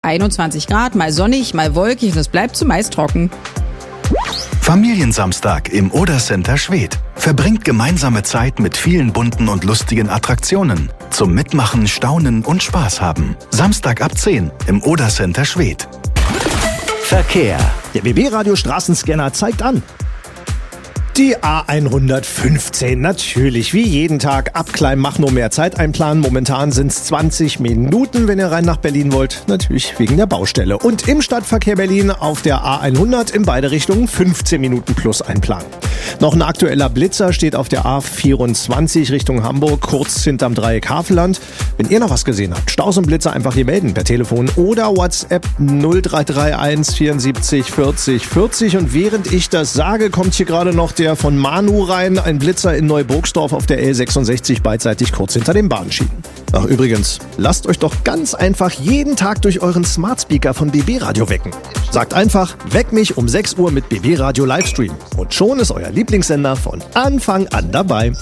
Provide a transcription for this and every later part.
21 Grad, mal sonnig, mal wolkig und es bleibt zumeist trocken. Familiensamstag im Oder-Center Schwedt. Verbringt gemeinsame Zeit mit vielen bunten und lustigen Attraktionen. Zum Mitmachen, Staunen und Spaß haben. Samstag ab 10 im Oder-Center Schwedt. Verkehr. Der BB-Radio Straßenscanner zeigt an. Die A115, natürlich, wie jeden Tag. Ab Kleinmach nur mehr Zeit einplanen. Momentan sind es 20 Minuten, wenn ihr rein nach Berlin wollt. Natürlich wegen der Baustelle. Und im Stadtverkehr Berlin auf der A100 in beide Richtungen 15 Minuten plus einplanen. Noch ein aktueller Blitzer steht auf der A24 Richtung Hamburg, kurz hinterm Dreieck Havelland. Wenn ihr noch was gesehen habt, Staus und Blitzer einfach hier melden per Telefon oder WhatsApp 0331 74 40 40. Und während ich das sage, kommt hier gerade noch der von Manu rein, ein Blitzer in Neuburgsdorf auf der L66 beidseitig kurz hinter den Bahnschienen. Ach übrigens, lasst euch doch ganz einfach jeden Tag durch euren Smart Speaker von BB Radio wecken. Sagt einfach, weck mich um 6 Uhr mit BB Radio Livestream. Und schon ist euer Lieblingssender von Anfang an dabei.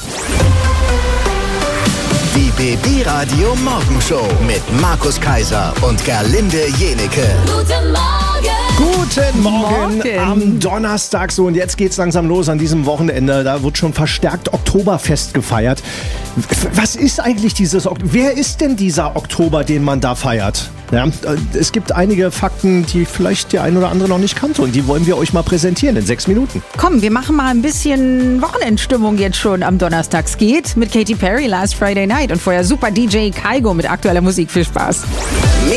Die BB Radio Morgenshow mit Markus Kaiser und Gerlinde Jenecke. Guten Morgen! Guten Morgen am Donnerstag. So, und jetzt geht's langsam los an diesem Wochenende. Da wird schon verstärkt Oktoberfest gefeiert. Was ist eigentlich wer ist denn dieser Oktober, den man da feiert? Ja, es gibt einige Fakten, die vielleicht der ein oder andere noch nicht kannte. Und die wollen wir euch mal präsentieren in 6 Minuten. Komm, wir machen mal ein bisschen Wochenendstimmung jetzt schon am Donnerstag. Es geht mit Katy Perry Last Friday Night und vorher super DJ Kaigo mit aktueller Musik. Viel Spaß.